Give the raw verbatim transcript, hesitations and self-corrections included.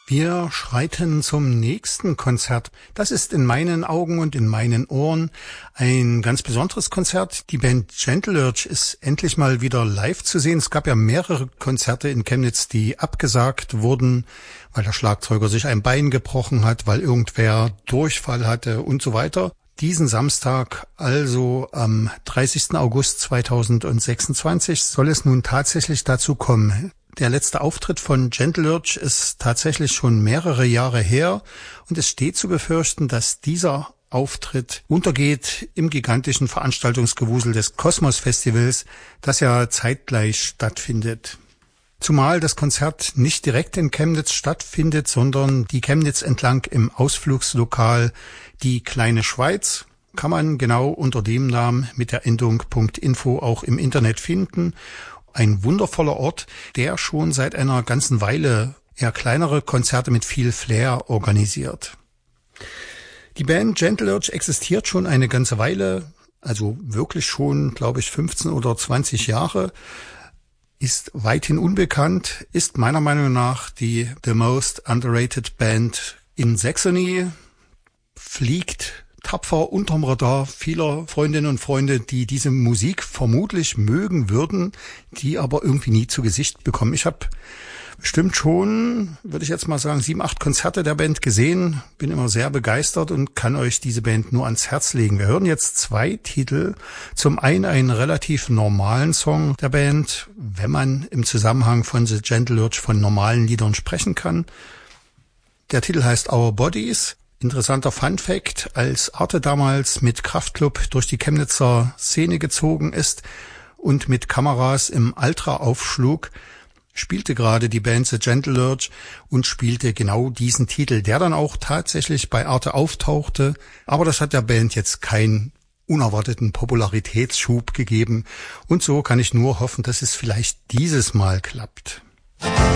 Wir schreiten zum nächsten Konzert. Das ist in meinen Augen und in meinen Ohren ein ganz besonderes Konzert. Die Band Gentle Lurch ist endlich mal wieder live zu sehen. Es gab ja mehrere Konzerte in Chemnitz, die abgesagt wurden, weil der Schlagzeuger sich ein Bein gebrochen hat, weil irgendwer Durchfall hatte und so weiter. Diesen Samstag, also am dreißigsten August zweitausendsechsundzwanzig, soll es nun tatsächlich dazu kommen. Der letzte Auftritt von Gentle Lurch ist tatsächlich schon mehrere Jahre her und es steht zu befürchten, dass dieser Auftritt untergeht im gigantischen Veranstaltungsgewusel des Kosmos Festivals, das ja zeitgleich stattfindet. Zumal das Konzert nicht direkt in Chemnitz stattfindet, sondern die Chemnitz entlang im Ausflugslokal Die Kleine Schweiz kann man genau unter dem Namen mit der Endung .info auch im Internet finden. Ein wundervoller Ort, der schon seit einer ganzen Weile eher kleinere Konzerte mit viel Flair organisiert. Die Band Gentle Lurch existiert schon eine ganze Weile, also wirklich schon, glaube ich, fünfzehn oder zwanzig Jahre, ist weithin unbekannt, ist meiner Meinung nach die the most underrated Band in Saxony, fliegt tapfer unterm Radar vieler Freundinnen und Freunde, die diese Musik vermutlich mögen würden, die aber irgendwie nie zu Gesicht bekommen. Ich habe bestimmt schon, würde ich jetzt mal sagen, sieben, acht Konzerte der Band gesehen, bin immer sehr begeistert und kann euch diese Band nur ans Herz legen. Wir hören jetzt zwei Titel. Zum einen einen relativ normalen Song der Band, wenn man im Zusammenhang von The Gentle Lurch von normalen Liedern sprechen kann. Der Titel heißt Our Bodies. Interessanter Funfact, als Arte damals mit Kraftklub durch die Chemnitzer Szene gezogen ist und mit Kameras im Ultra aufschlug, spielte gerade die Band The Gentle Lurch und spielte genau diesen Titel, der dann auch tatsächlich bei Arte auftauchte. Aber das hat der Band jetzt keinen unerwarteten Popularitätsschub gegeben. Und so kann ich nur hoffen, dass es vielleicht dieses Mal klappt.